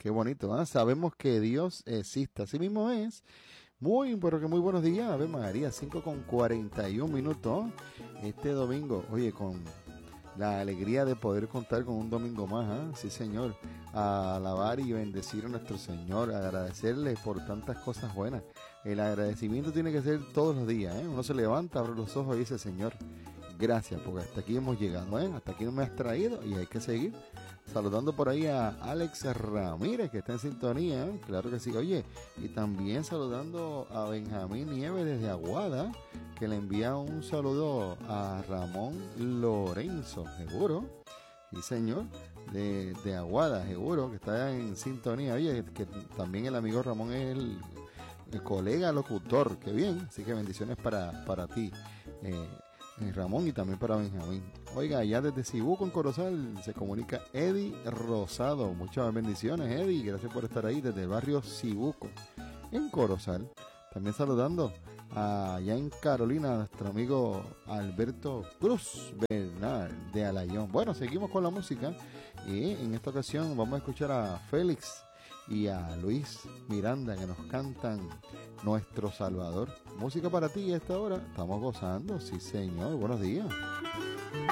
Qué bonito, ¿ah? Sabemos que Dios existe, así mismo es. Muy, pero que muy buenos días, Ave María, 5:41 este domingo. Oye, con la alegría de poder contar con un domingo más, ¿ah? Sí, Señor. A alabar y bendecir a nuestro Señor, agradecerle por tantas cosas buenas. El agradecimiento tiene que ser todos los días, ¿eh? Uno se levanta, abre los ojos y dice, Señor, gracias, porque hasta aquí hemos llegado, ¿eh? Hasta aquí me has traído y hay que seguir. Saludando por ahí a Alex Ramírez, que está en sintonía, ¿eh? Claro que sí. Oye, y también saludando a Benjamín Nieves desde Aguada, que le envía un saludo a Ramón Lorenzo, seguro. Sí, señor, de Aguada, seguro, que está en sintonía. Oye, que también el amigo Ramón es el colega locutor, qué bien. Así que bendiciones para ti, Ramón, y también para Benjamín. Oiga, allá desde Cibuco en Corozal se comunica Eddie Rosado. Muchas bendiciones, Eddie. Gracias por estar ahí desde el barrio Cibuco en Corozal. También saludando allá en Carolina a nuestro amigo Alberto Cruz Bernal de Alayón. Bueno, seguimos con la música y en esta ocasión vamos a escuchar a Félix y a Luis Miranda, que nos cantan Nuestro Salvador. Música para ti a esta hora. Estamos gozando, sí señor. Buenos días.